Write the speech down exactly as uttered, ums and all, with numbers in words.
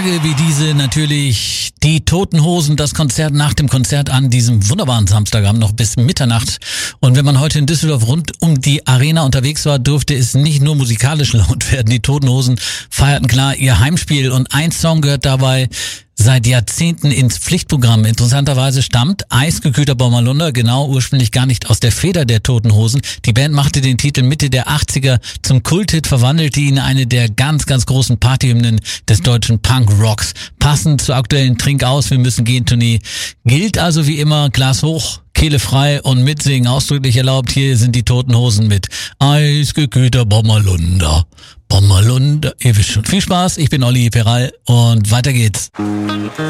Tage wie diese natürlich die Toten Hosen, das Konzert nach dem Konzert an diesem wunderbaren Samstagabend noch bis Mitternacht. Und wenn man heute in Düsseldorf rund um die Arena unterwegs war, durfte es nicht nur musikalisch laut werden. Die Toten Hosen feierten klar ihr Heimspiel und ein Song gehört dabei seit Jahrzehnten ins Pflichtprogramm. Interessanterweise stammt Eisgekühlter Bommerlunder genau ursprünglich gar nicht aus der Feder der Toten Hosen. Die Band machte den Titel Mitte der achtziger zum Kulthit, verwandelte ihn in eine der ganz, ganz großen Partyhymnen des deutschen Punk-Rocks. Passend zur aktuellen Trink aus, wir müssen gehen Tournee gilt also wie immer Glas hoch, Kehle frei und mitsingen ausdrücklich erlaubt. Hier sind die Toten Hosen mit Eisgekühlter Bommerlunder. Bommerlunder, ihr wisst schon. Viel Spaß, ich bin Olli Peral und weiter geht's.